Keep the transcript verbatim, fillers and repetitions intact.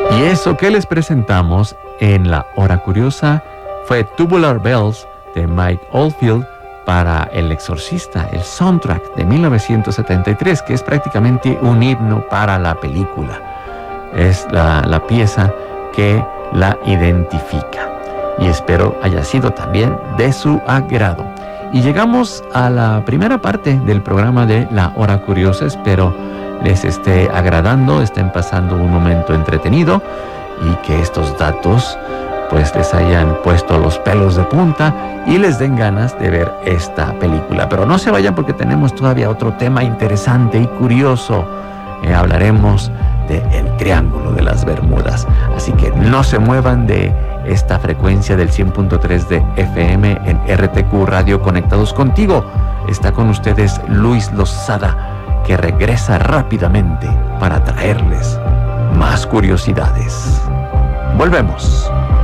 Y eso que les presentamos en la Hora Curiosa fue Tubular Bells de Mike Oldfield para El Exorcista, el soundtrack de mil novecientos setenta y tres, que es prácticamente un himno para la película. Es la, la pieza que la identifica. Y espero haya sido también de su agrado. Y llegamos a la primera parte del programa de La Hora Curiosa. Espero les esté agradando, estén pasando un momento entretenido y que estos datos pues les hayan puesto los pelos de punta y les den ganas de ver esta película. Pero no se vayan porque tenemos todavía otro tema interesante y curioso. Eh, hablaremos de el Triángulo de las Bermudas. Así que no se muevan de esta frecuencia del cien punto tres de F M en R T Q Radio Conectados Contigo. Está con ustedes Luis Lozada, que regresa rápidamente para traerles más curiosidades. Volvemos.